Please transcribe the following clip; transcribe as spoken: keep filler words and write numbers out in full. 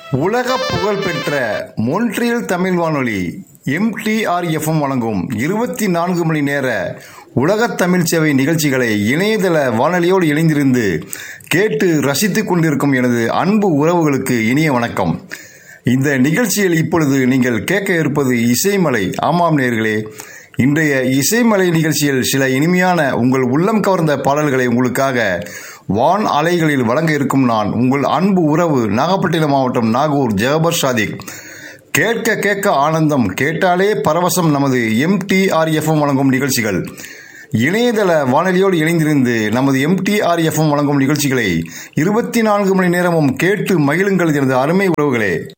உலக புகழ்பெற்ற மொன்ட்ரியல் தமிழ் வானொலி M D R F M வழங்கும் இருபத்தி நான்கு மணி நேர உலகத் தமிழ் சேவை நிகழ்ச்சிகளை இணையதள வானொலியோடு இணைந்திருந்து கேட்டு ரசித்துக் கொண்டிருக்கும் எனது அன்பு உறவுகளுக்கு இனிய வணக்கம். இந்த நிகழ்ச்சியில் இப்பொழுது நீங்கள் கேட்க இருப்பது இசைமலை. ஆமாம் நேயர்களே, இன்றைய இசைமலை நிகழ்ச்சியில் சில இனிமையான உங்கள் உள்ளம் கவர்ந்த பாடல்களை உங்களுக்காக வான் அலைகளில் வழங்க இருக்கும் நான் உங்கள் அன்பு உறவு, நாகப்பட்டினம் மாவட்டம் நாகூர் ஜெகபர் சாதிக். கேட்க கேட்க ஆனந்தம், கேட்டாலே பரவசம். நமது M D R F M வழங்கும் நிகழ்ச்சிகள் இணையதள வானொலியோடு இணைந்திருந்து நமது M D R F M வழங்கும் நிகழ்ச்சிகளை இருபத்தி நான்கு மணி நேரமும் கேட்டு மகிழுங்கள் எனது அருமை உறவுகளே.